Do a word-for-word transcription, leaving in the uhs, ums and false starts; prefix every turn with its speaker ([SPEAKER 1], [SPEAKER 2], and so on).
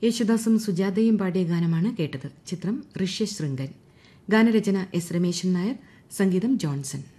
[SPEAKER 1] യേശുദാസും സുജാതയും പാടിയ ഗാനമാണ് കേട്ടത്. ചിത്രം ഋഷ്യശൃംഗൻ. ഗാനരചന എസ് രമേശൻ നായർ, സംഗീതം ജോൺസൺ.